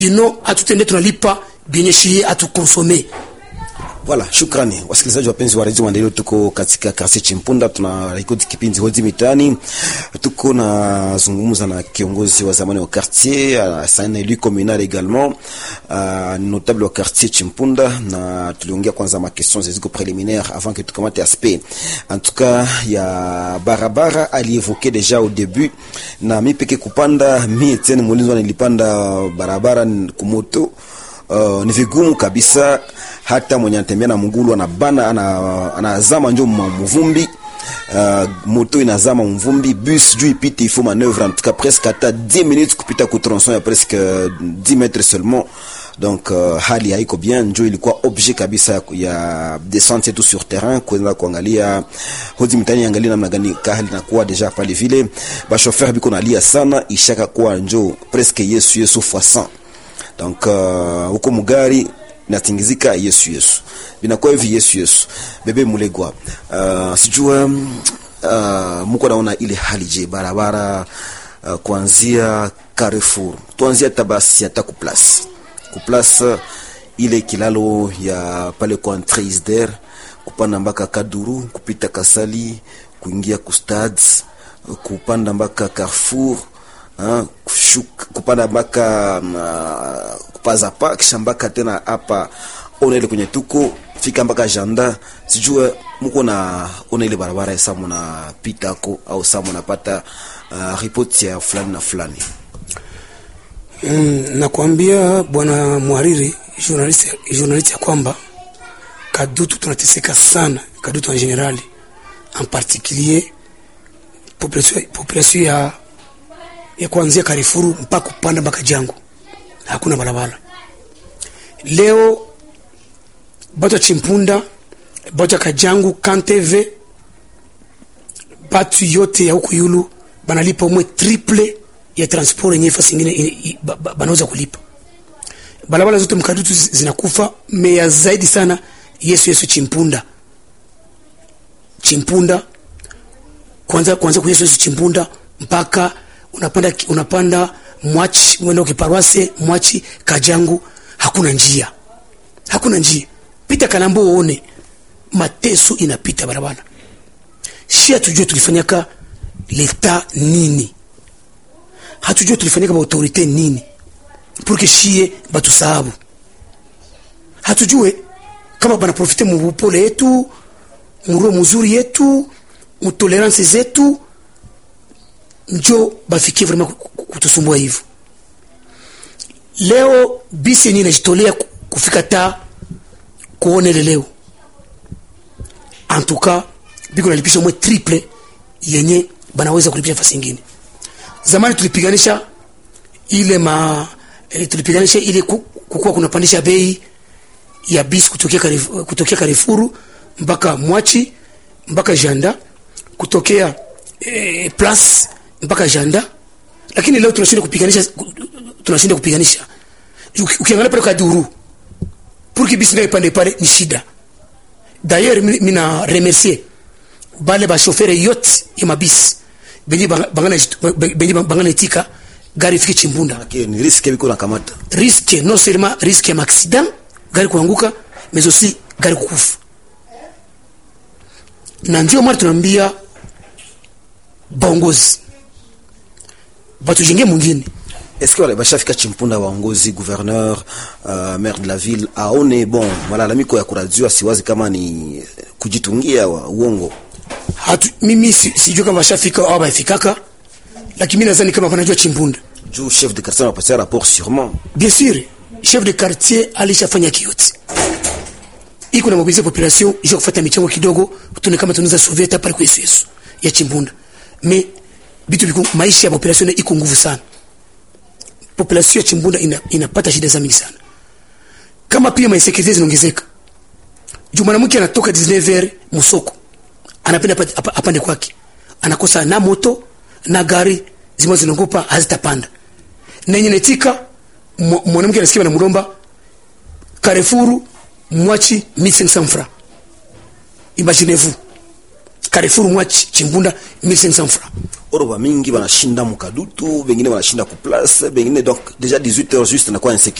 ino atutende tunalipa bienyeshi atukonsome. Voilà, shukrani. Wasikilizaji wapenzi wa Radio Maendeleo, tuko katika quartier Chimpunda, tuna rekodi kipindi Hodi Mitaani. Tuko na zungumza na kiongozi wa zamani wa quartier, c'est un élu communal également, notable wa quartier Chimpunda, na tuliongea kwanza ma questions ziko préliminaires avant que tukamate aspect. En tout cas, ya barabara alievoqué déjà au début, na mi peke kupanda, mi Etienne Mulinzo nilipanda barabara kumoto. Ni vigumu kabisa, hata mwenye anatembea na mgulu anabana anazama njo mvumbi, moto inazama mvumbi, bus juu ipite, il faut manœuvre en tout cas presque hata 10 minutes kupita ku tronçon ya presque 10 mètres seulement. Donc hali haiko bien, njo ilikuwa objet kabisa ya descente yetu sur terrain kwenda kuangalia Hodi Mitaani, angalia namna gani hali inakuwa deja pale vile ba chauffeur biko nalia sana, ishaka kwa njo presque Yesu fois 100. Donc uko mugari natingizika Yesu binakuwa hivi Yesu bebe Mulegwa. Sijua mko naona ile hali je barabara kuanzia Carrefour tuanzia tabasi hata ku place ile kilalo ya pale kwa Treisder kupanda mpaka Kaduru, kupita Kasali, kuingia ku Stade, kupanda mpaka Carrefour, kupanda mpaka kupaza pa kisha mpaka tena hapa ona ile kwenye tuko fika mpaka Janda. Sijua mko na ona ile barabara sasa mnapita huko au sasa mnapata report ya fulani na fulani. Nakwambia bwana Mwariri journalist ya kwamba Kadutu tunateseka sana, Kadutu en general, en particulier population ya kuanzia Carrefour mpaka kupanda mpaka Jangu hakuna barabara. Leo bata Chimpunda, bata Kajangu, Kanteve, batu yote ya huku yulu banalipa umwe triple ya transport yenye fasi nyingine banaweza kulipa. Barabara zote mkadutu zinakufa, meya zaidi sana Yesu Chimpunda kwanza kwa Yesu Chimpunda mpaka unapanda Mwachi mwendo kiparwase Mwachi Kajangu, hakuna njia. Pita Kalambo uone mateso inapita barabara. Shia tujue tulifanyaka leta nini, hatujue tulifanyaka ba autorite nini pour que shie batu sababu hatujue kama bana profite mu pole yetu, muro muzuri yetu, mu tolerance zetu, njo bafikie vraiment kutusumbua hivyo. Leo bisi yenye inajitolea kufika ta kuone leo, en tout cas biko nalipisha mwe triple yenye banaweza kulipisha fasi nyingine. Zamani tulipiganisha ile kukua kunapandisha bei ya bisi kutokea Carrefour mpaka Mwachi mpaka Janda, kutokea Place mpaka Janda, lakini leo tunashinda kupiganisha. Ukiangalia pale Kaduru pour que bisi ipande pale ni shida. D'ailleurs mina remercier bale ba chauffeur yote ya mabisi benye bangana itika gari fiki Chimpunda. Okay, ni risque biko na kamata. Risque non seulement risque ya accident, gari kuanguka, mais aussi gari kukufa. Na ndio mara tunaambia bongozi batu jenge mwingine. Est-ce que wale bashafika Chimpunda waongozi, gouverneur, maire de la ville aone bon malalamiko ya kuradio siwazi kama ni kujitungia uongo? Mimi sijui kama bashafika au bafikaka, lakini mimi nadhani kama wanajua Chimpunda. Juu chef de quartier anapatia rapport sûrement. Bien sûr, chef de quartier alishafanya kiyote. Iko na mobiliser population, ije kufuata michango kidogo, tuna kama tunaweza sauver hapa kwa Yesu ya Chimpunda. Mais bitu biko maisha ya population iko nguvu sana. Population ya Chimpunda inapata shida za mingi sana. Kama pia maisekirite zinaongezeka. Juu mwanamke anatoka 19h musoko, anapenda apande kwake, anakosa na moto na gari zimo zinongopa hazitapanda. Na yenye netika mwanamke anasikia na mlomba Carrefour Mwachi 1500 francs. Imaginez-vous. Carrefour mwa Chimbunda 1500 francs. Oroba mingi wanashinda mkadutu, wengine wanashinda ku place, wengine donc déjà 18h juste na kwa insécurité.